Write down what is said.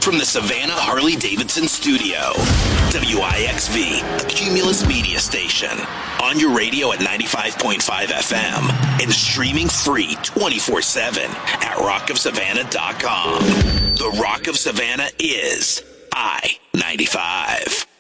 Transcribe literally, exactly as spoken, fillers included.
from the Savannah Harley-Davidson studio. W I X V, a Cumulus media station. On your radio at ninety-five point five F M and streaming free twenty-four seven at rock of savannah dot com. The Rock of Savannah is I ninety-five.